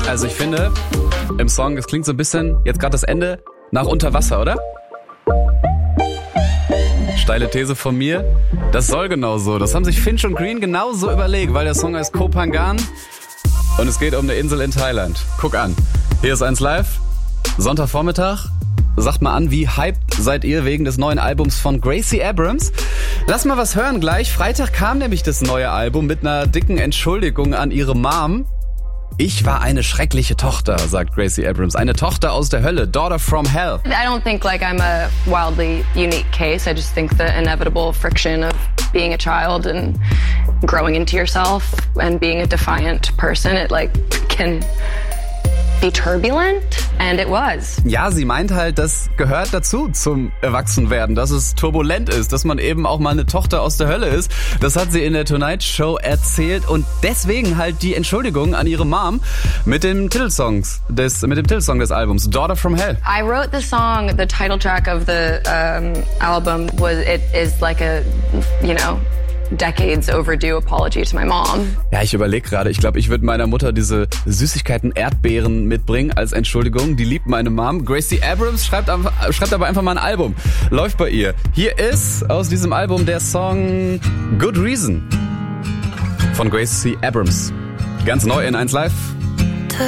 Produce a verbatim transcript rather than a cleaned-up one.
Also ich finde, im Song, es klingt so ein bisschen, jetzt gerade das Ende, nach Unterwasser, oder? Steile These von mir, das soll genau so. Das haben sich Finch und Green genauso überlegt, weil der Song heißt Koh Phangan und es geht um eine Insel in Thailand. Guck an, hier ist eins live, Sonntagvormittag. Sagt mal an, wie hyped seid ihr wegen des neuen Albums von Gracie Abrams? Lass mal was hören gleich. Freitag kam nämlich das neue Album mit einer dicken Entschuldigung an ihre Mom. Ich war eine schreckliche Tochter, sagt Gracie Abrams. Eine Tochter aus der Hölle, Daughter from Hell. I don't think like I'm a wildly unique case. I just think the inevitable friction of being a child and growing into yourself and being a defiant person, it like can be turbulent, and it was. Ja, sie meint halt, das gehört dazu zum Erwachsenwerden, dass es turbulent ist, dass man eben auch mal eine Tochter aus der Hölle ist. Das hat sie in der Tonight Show erzählt und deswegen halt die Entschuldigung an ihre Mom mit dem Titelsongs des mit dem Titelsong des Albums Daughter from Hell. I wrote the song, the title track of the um, album was it is like a, you know, decades overdue apology to my mom. Ja, ich überlege gerade, ich glaube, ich würde meiner Mutter diese Süßigkeiten Erdbeeren mitbringen als Entschuldigung. Die liebt meine Mom. Gracie Abrams schreibt, schreibt aber einfach mal ein Album. Läuft bei ihr. Hier ist aus diesem Album der Song Good Reason von Gracie Abrams. Ganz neu in eins live.